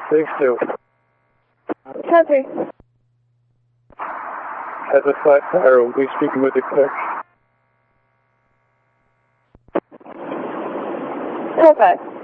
Thanks, Stu. Copy. Has a flat tire. We'll be speaking with the clerk. Perfect.